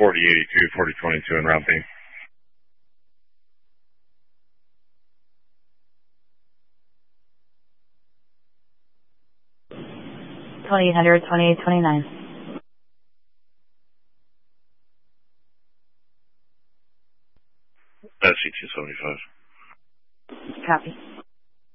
4082, 4022 in route B. $2,800, 2829. SC 275. Copy.